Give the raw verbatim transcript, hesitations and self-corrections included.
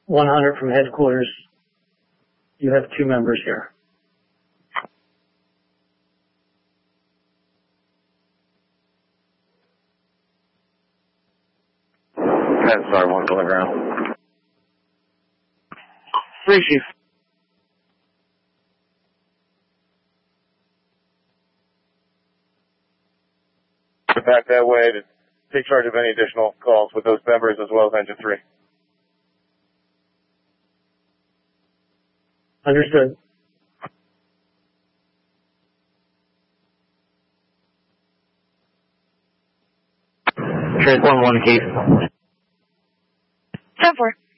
one hundred from headquarters. You have two members here. ten star, one on the ground. Three, Chief. Back that way to take charge of any additional calls with those members as well as engine three. Understood. Transport one, Chief. ten four.